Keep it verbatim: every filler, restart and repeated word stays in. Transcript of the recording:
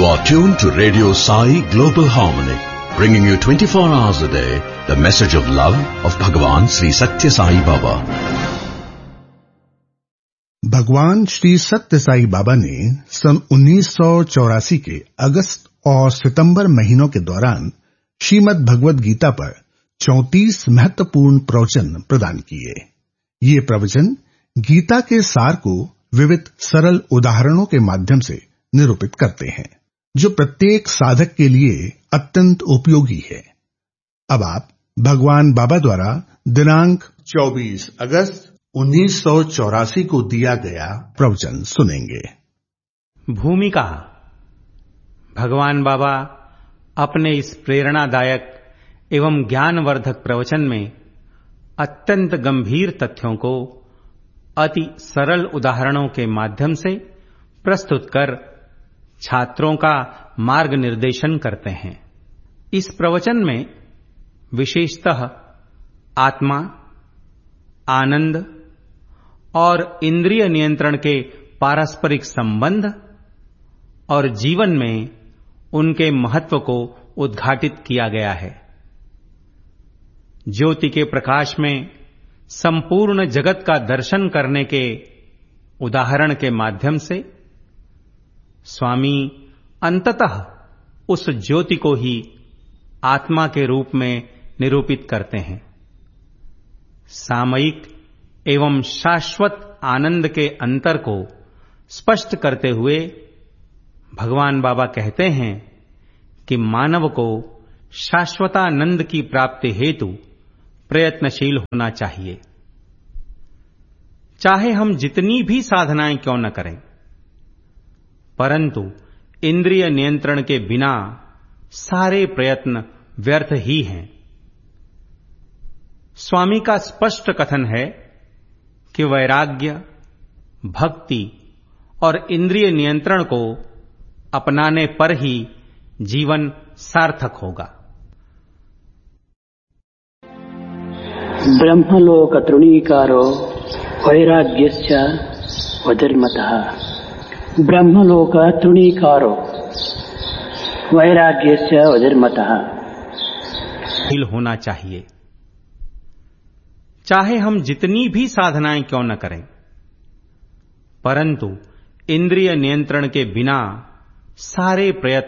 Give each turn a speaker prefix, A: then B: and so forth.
A: You are tuned to Radio Sai Global Harmony, bringing you twenty-four hours a day the message of love of Bhagwan Sri Satya Sai Baba.
B: भगवान श्री सत्य साई बाबा ने सन उन्नीस सौ चौरासी के अगस्त और सितंबर महीनों के दौरान श्रीमद् भगवद गीता पर चौंतीस महत्वपूर्ण प्रवचन प्रदान किए। ये प्रवचन गीता के सार को विविध सरल उदाहरणों के माध्यम से निरूपित करते हैं, जो प्रत्येक साधक के लिए अत्यंत उपयोगी है। अब आप भगवान बाबा द्वारा दिनांक चौबीस अगस्त उन्नीस सौ चौरासी को दिया गया प्रवचन सुनेंगे।
C: भूमिका। भगवान बाबा अपने इस प्रेरणादायक एवं ज्ञानवर्धक प्रवचन में अत्यंत गंभीर तथ्यों को अति सरल उदाहरणों के माध्यम से प्रस्तुत कर छात्रों का मार्ग निर्देशन करते हैं। इस प्रवचन में विशेषतः आत्मा, आनंद और इंद्रिय नियंत्रण के पारस्परिक संबंध और जीवन में उनके महत्व को उद्घाटित किया गया है। ज्योति के प्रकाश में संपूर्ण जगत का दर्शन करने के उदाहरण के माध्यम से स्वामी अंततः उस ज्योति को ही आत्मा के रूप में निरूपित करते हैं। सामयिक एवं शाश्वत आनंद के अंतर को स्पष्ट करते हुए भगवान बाबा कहते हैं कि मानव को शाश्वतानंद की प्राप्ति हेतु प्रयत्नशील होना चाहिए। चाहे हम जितनी भी साधनाएं क्यों न करें, परंतु इंद्रिय नियंत्रण के बिना सारे प्रयत्न व्यर्थ ही हैं। स्वामी का स्पष्ट कथन है कि वैराग्य, भक्ति और इंद्रिय नियंत्रण को अपनाने पर ही जीवन सार्थक होगा।
D: ब्रह्मलोक तृणीकारो वैराग्यश्च वधर्मतः। ब्रह्मलोक तृणीकारो वैराग्यश्च वधर्मतः।
C: होना चाहिए। चाहे हम जितनी भी साधनाएं क्यों न करें, परंतु इंद्रिय नियंत्रण के बिना सारे प्रयत्न